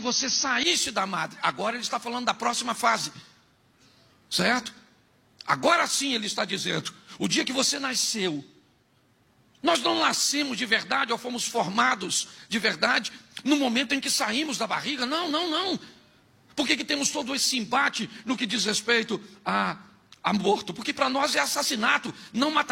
você saísse da madre. Agora ele está falando da próxima fase. Certo? Agora sim ele está dizendo, o dia que você nasceu, nós não nascemos de verdade ou fomos formados de verdade no momento em que saímos da barriga. Não, não, não. Por que temos todo esse embate no que diz respeito a aborto? Porque para nós é assassinato, não matar.